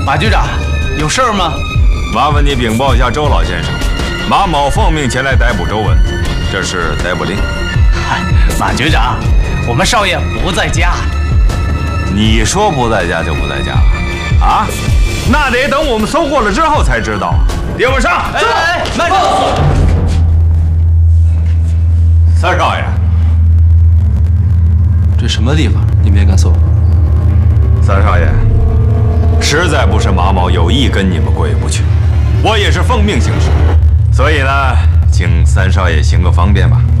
马局长，有事儿吗？ 麻烦你禀报一下周老先生，马某奉命前来逮捕周文，这是逮捕令。 马局长，我们少爷不在家。 你说不在家就不在家了啊？那得等我们搜过了之后才知道。给我上！ 慢着！ 三少爷， 这什么地方？你们也敢搜？ 三少爷，实在不是马某有意跟你们过意不去，我也是奉命行事，所以呢，请三少爷行个方便吧。